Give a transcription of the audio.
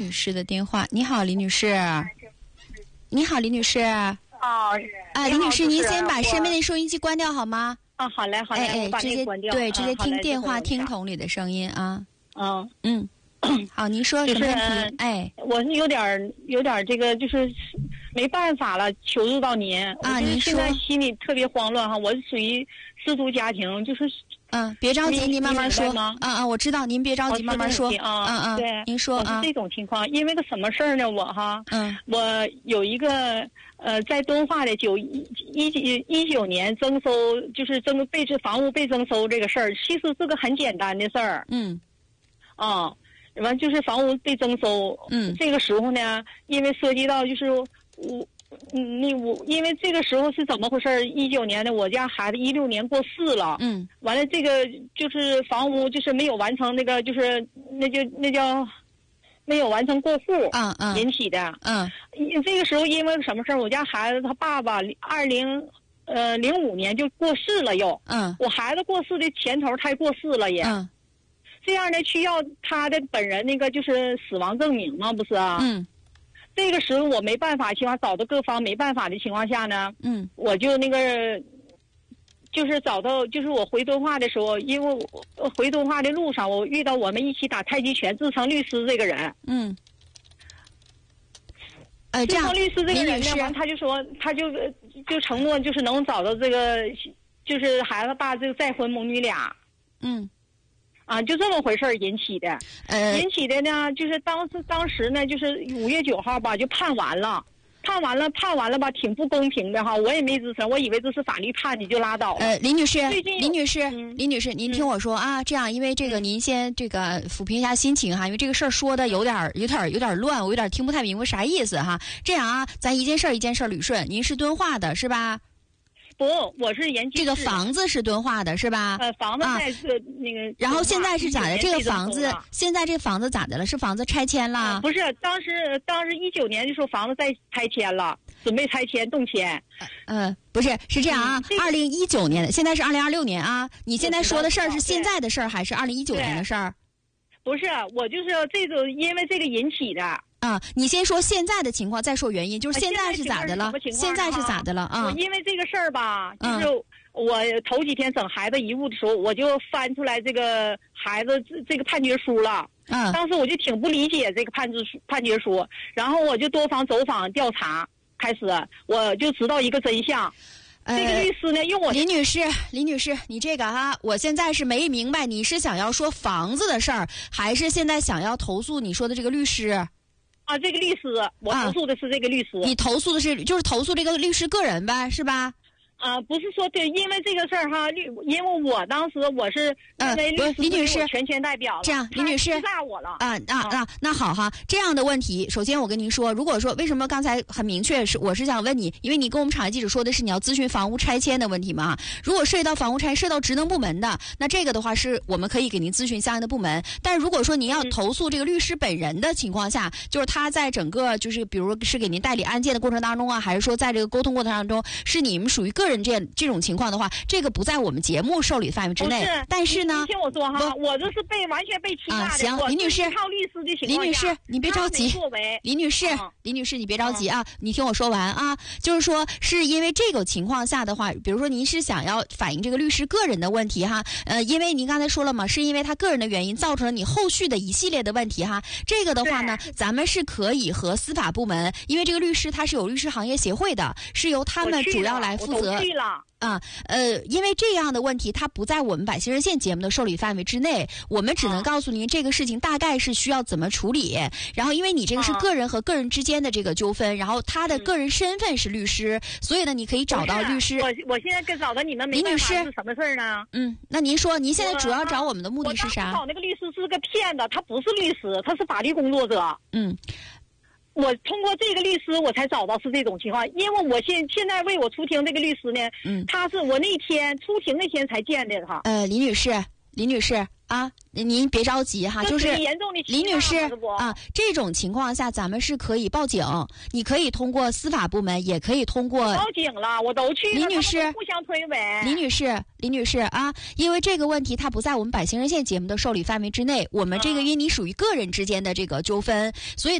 女士的电话。你好，李女士。你好，李女士。李女士，您先把身边的收音机关掉好吗？ 好嘞，好嘞，我把那个关掉。 对，直接听电话听筒里的声音啊。好，您说什么问题？ 我是有点这个，就是没办法了，求助到您啊。您说。现在心里特别慌乱哈，我是属于失独家庭，就是。 别着急，您慢慢说。我知道，您别着急，慢慢说。 对， 您说我是这种情况，因为个什么事儿呢？我有一个在敦化的19年征收，就是房屋被征收这个事儿，其实是个很简单的事儿。完就是房屋被征收。这个时候呢，因为涉及到就是因为这个时候是怎么回事？19年的我家孩子16年过世了。完了这个就是房屋就是没有完成那个就是那叫没有完成过户引起的。这个时候因为什么事儿？我家孩子他爸爸2005年就过世了又。我孩子过世的前头他也过世了也。这样呢，需要他的本人那个就是死亡证明嘛，不是啊？这个时候我没办法情况，找到各方没办法的情况下呢，我就那个，就是找到，就是我回敦化的时候，因为我回敦化的路上，我遇到我们一起打太极拳自称律师这个人。 这样， 律师这个人呢，他就说，他就承诺，就是能找到这个，就是孩子爸这个再婚母女俩。就这么回事引起的。引起的呢，就是当时呢，就是5月9号吧，就判完了吧，挺不公平的哈，我也没吱声，我以为这是法律判的就拉倒了。 李女士，您听我说啊，这样，因为这个您先这个抚平一下心情哈，因为这个事儿说的有点乱，我有点听不太明白啥意思哈。这样啊，咱一件事捋顺。您是敦化的是吧？ 不，我是延吉市。 这个房子是敦化的是吧？ 房子在是那个。 然后现在是咋的？这个房子现在这房子咋的了？是房子拆迁了？ 不是，当时19年的时候房子在拆迁了，准备拆迁动迁。 不是，是这样啊。2019年的，现在是2026年啊。你现在说的事儿是现在的事儿还是2019年的事儿？ 不是，我就是这种因为这个引起的。 你先说现在的情况，再说原因，就是现在是咋的了？现在是咋的了啊？ 我因为这个事儿吧，就是我头几天整孩子遗物的时候，我就翻出来这个孩子这个判决书了。当时我就挺不理解这个判决书，然后我就多方走访调查，开始我就知道一个真相。这个律师呢，用我李女士，你这个哈，我现在是没明白，你是想要说房子的事儿，还是现在想要投诉你说的这个律师？ 这个律师，我投诉的是这个律师。 你投诉的是就是投诉这个律师个人呗，是吧？ 不是说对，因为这个事儿哈，因为我当时我是因为律师李女士全权代表了， 这样，李女士欺诈我了那好哈，这样的问题，首先我跟您说，如果说为什么刚才很明确我是想问你，因为你跟我们场外记者说的是你要咨询房屋拆迁的问题嘛，如果涉及到房屋拆迁，涉及到职能部门的，那这个的话是我们可以给您咨询相应的部门，但如果说您要投诉这个律师本人的情况下，就是他在整个就是比如是给您代理案件的过程当中啊，还是说在这个沟通过程当中是你们属于个人这种情况的话，这个不在我们节目受理范围之内。但是呢， 你听我说哈，我这是完全被欺诈的。 行，李女士， 靠律师的情况下， 李女士，你别着急。李女士，你别着急啊，你听我说完啊。就是说，是因为这个情况下的话，比如说您是想要反映这个律师个人的问题哈，因为您刚才说了嘛，是因为他个人的原因造成了你后续的一系列的问题哈。这个的话呢，咱们是可以和司法部门，因为这个律师他是有律师行业协会的，是由他们主要来负责。 我去了。 因为这样的问题它不在我们百姓热线节目的受理范围之内，我们只能告诉您这个事情大概是需要怎么处理。然后因为你这个是个人和个人之间的这个纠纷，然后他的个人身份是律师，所以呢你可以找到律师。 我现在找到你们没办法是什么事儿呢？ 那您说您现在主要找我们的目的是啥？ 我找那个律师是个骗子，他不是律师，他是法律工作者。我通过这个律师，我才找到是这种情况，因为我现在为我出庭这个律师呢，他是我那天出庭那天才见的他。 李女士啊，您别着急哈，就是严重的李女士啊，这种情况下咱们是可以报警，你可以通过司法部门，也可以通过报警了，我都去了。 李女士互相推诿。 李女士啊，因为这个问题它不在我们百姓热线节目的受理范围之内，我们这个因你属于个人之间的这个纠纷，所以